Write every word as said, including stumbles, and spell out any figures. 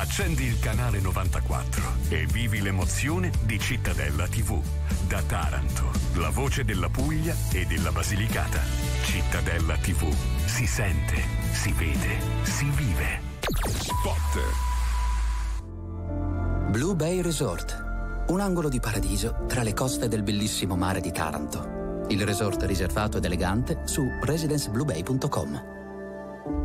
Accendi il canale novantaquattro e vivi l'emozione di Cittadella tivù. Da Taranto, la voce della Puglia e della Basilicata. Cittadella tivù. Si sente, si vede, si vive. Spot. Blue Bay Resort. Un angolo di paradiso tra le coste del bellissimo mare di Taranto. Il resort riservato ed elegante su residence blue bay punto com.